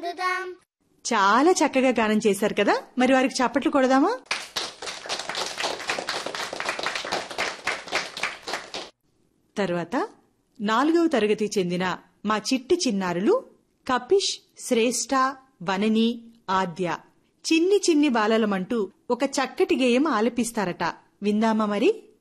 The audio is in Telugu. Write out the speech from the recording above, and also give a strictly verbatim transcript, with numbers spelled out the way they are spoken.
పొందుదాం. చాలా చక్కగా గానం చేశారు కదా, మరి వారికి చప్పట్లు కొడదామా? తరువాత నాలుగవ తరగతి చెందిన మా చిట్టి చిన్నారులు కపిష్, శ్రేష్ఠ, వనని, ఆద్య చిన్ని చిన్ని బాలలమంటూ ఒక చక్కటి గేయం ఆలపిస్తారట. విందామా మరి?